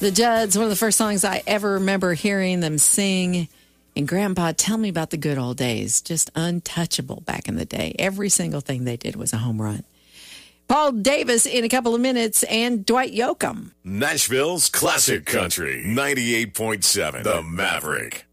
The Judds, one of the first songs I ever remember hearing them sing. And Grandpa, tell me about the good old days. Just untouchable back in the day. Every single thing they did was a home run. Paul Davis in a couple of minutes and Dwight Yoakam. Nashville's Classic Country, 98.7, The Maverick.